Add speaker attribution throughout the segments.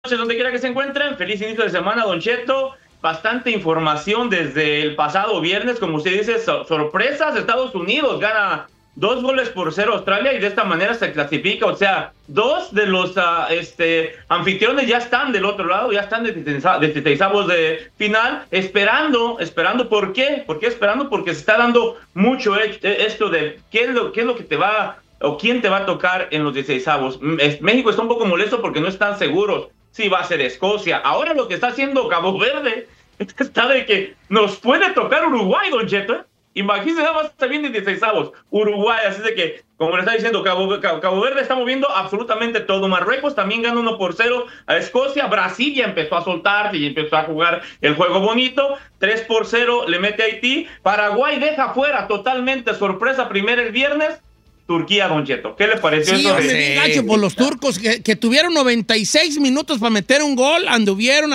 Speaker 1: noches, donde quiera que se encuentren. Feliz inicio de semana, Don Cheto. Bastante información desde el pasado viernes, como usted dice, sorpresas. Estados Unidos gana 2-0 a Australia y de esta manera se clasifica. O sea, dos de los anfitriones ya están del otro lado, ya están de 16avos de final, esperando. ¿Por qué? ¿Por qué esperando? Porque se está dando mucho esto de qué es lo que te va o quién te va a tocar en los 16avos. México está un poco molesto porque no están seguros si va a ser Escocia. Ahora lo que está haciendo Cabo Verde está de que nos puede tocar Uruguay, Don Cheto, ¿eh? Imagínense nada más también en 16avos. Uruguay, así de que, como le está diciendo, Cabo Verde está moviendo absolutamente todo. Marruecos también gana 1-0 a Escocia. Brasil ya empezó a soltarse y empezó a jugar el juego bonito. 3-0 le mete a Haití. Paraguay deja fuera totalmente, sorpresa, primero el viernes. Turquía, Don Cheto. ¿Qué le pareció eso?
Speaker 2: Sí, gacho por los turcos que tuvieron 96 minutos para meter un gol, anduvieron.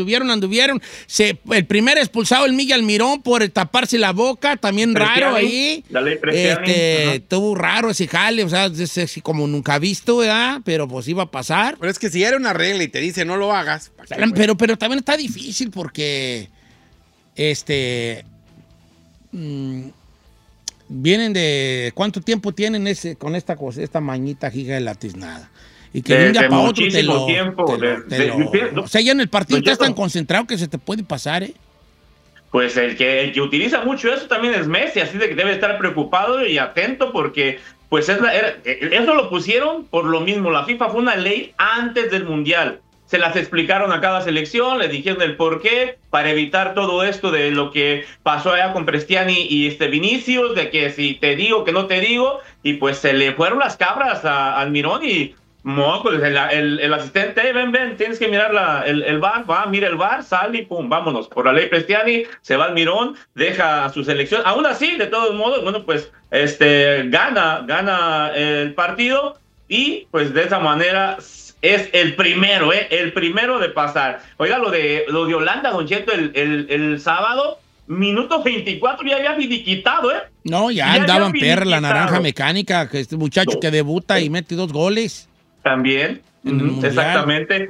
Speaker 2: El primer expulsado, el Miguel Almirón, por taparse la boca, también
Speaker 1: Prestiani,
Speaker 2: raro ahí.
Speaker 1: La ley Prestiani.
Speaker 2: Estuvo raro ese jale, o sea, es como nunca visto, ¿verdad? Pero pues iba a pasar.
Speaker 3: Pero es que si era una regla y te dice no lo hagas.
Speaker 2: Pero también está difícil porque vienen de ¿cuánto tiempo tienen con esta cosa, esta mañita giga de la tiznada? Y que de un día para otro o sea, ya en el partido estás tan concentrado que se te puede pasar, ¿eh?
Speaker 1: Pues el que utiliza mucho eso también es Messi, así de que debe estar preocupado y atento porque pues eso lo pusieron por lo mismo. La FIFA fue una ley antes del Mundial. Se las explicaron a cada selección, les dijeron el por qué, para evitar todo esto de lo que pasó allá con Prestiani y Vinicius, de que si te digo, que no te digo, y pues se le fueron las cabras a Almirón y pues el asistente, ven, tienes que mirar el VAR, mira el VAR, sale y pum, vámonos. Por la ley Prestiani, se va Almirón, deja a su selección. Aún así, de todos modos, bueno, pues gana el partido y pues de esa manera es el primero de pasar. Oiga, lo de Holanda, Don Cheto, el sábado, minuto 24 ya había finiquitado, ¿eh?
Speaker 2: No, ya andaban perra la naranja mecánica, que este muchacho que debuta y mete 2 goles.
Speaker 1: También, exactamente.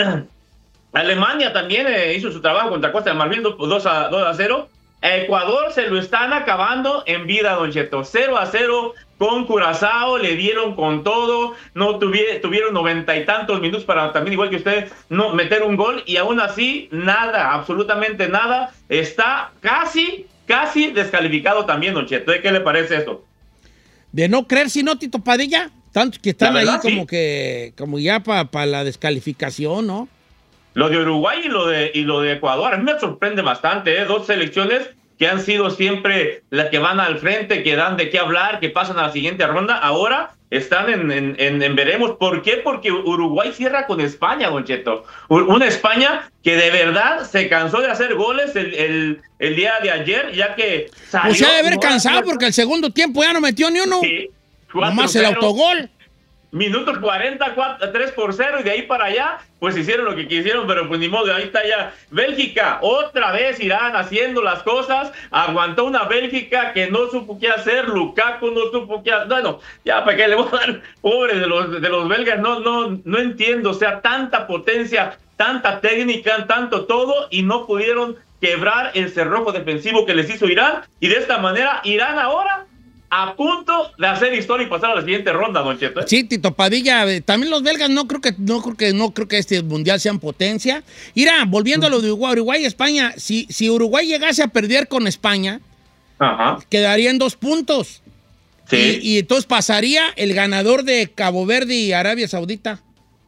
Speaker 1: Alemania también hizo su trabajo contra Costa de Marfil, 2-0. Ecuador se lo están acabando en vida, Don Cheto. 0-0 con Curazao, le dieron con todo, no tuvieron 90 y tantos minutos para también, igual que usted, no meter un gol, y aún así, nada, absolutamente nada, está casi descalificado también, Don Cheto. ¿Qué le parece esto?
Speaker 2: De no creer, si no, Tito Padilla, tantos que están
Speaker 1: verdad,
Speaker 2: ahí
Speaker 1: sí.
Speaker 2: como ya para la descalificación, ¿no?
Speaker 1: Lo de Uruguay y lo de Ecuador, a mí me sorprende bastante, dos selecciones que han sido siempre las que van al frente, que dan de qué hablar, que pasan a la siguiente ronda. Ahora están en veremos. ¿Por qué? Porque Uruguay cierra con España, Don Cheto. Una España que de verdad se cansó de hacer goles el día de ayer, ya que salió...
Speaker 2: Pues ya de haber cansado porque el segundo tiempo ya no metió ni uno.
Speaker 1: Sí,
Speaker 2: nomás el autogol.
Speaker 1: Minutos 40, 3-0, y de ahí para allá, pues hicieron lo que quisieron, pero pues ni modo, ahí está ya. Bélgica, otra vez Irán haciendo las cosas, aguantó una Bélgica que no supo qué hacer, Lukaku no supo qué hacer, bueno, ya para qué le voy a dar, pobre de los belgas, no entiendo, o sea, tanta potencia, tanta técnica, tanto todo, y no pudieron quebrar el cerrojo defensivo que les hizo Irán, y de esta manera, Irán ahora a punto de hacer historia y pasar a la siguiente ronda, Don Cheto.
Speaker 2: Sí, Tito Padilla, también los belgas no creo que este mundial sean potencia. Mira, volviendo a lo de Uruguay y España, si Uruguay llegase a perder con España, quedarían 2 puntos.
Speaker 1: Sí.
Speaker 2: Y entonces pasaría el ganador de Cabo Verde y Arabia Saudita.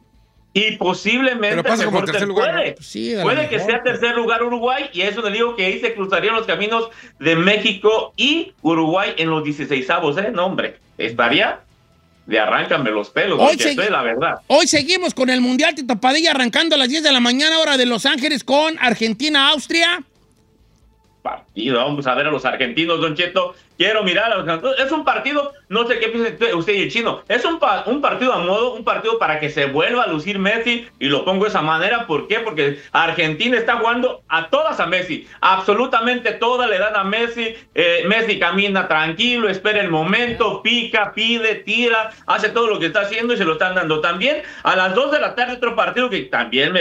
Speaker 1: Y posiblemente
Speaker 3: pasa como tercer lugar,
Speaker 1: puede,
Speaker 3: ¿no?
Speaker 2: Pues sí,
Speaker 1: puede que sea tercer lugar Uruguay, y eso le digo que ahí se cruzarían los caminos de México y Uruguay en los 16avos, No, hombre, estaría de arráncame los pelos, la verdad.
Speaker 2: Hoy seguimos con el Mundial, Tito Padilla, arrancando a las 10 de la mañana, hora de Los Ángeles, con Argentina-Austria.
Speaker 1: partido. Vamos a ver a los argentinos, Don Cheto. Quiero mirar a los argentinos. Es un partido, no sé qué piensa usted y el chino. Es un partido a modo, un partido para que se vuelva a lucir Messi, y lo pongo de esa manera. ¿Por qué? Porque Argentina está jugando a todas a Messi. Absolutamente todas le dan a Messi. Messi camina tranquilo, espera el momento, pica, pide, tira, hace todo lo que está haciendo y se lo están dando. También a las 2 de la tarde otro partido que también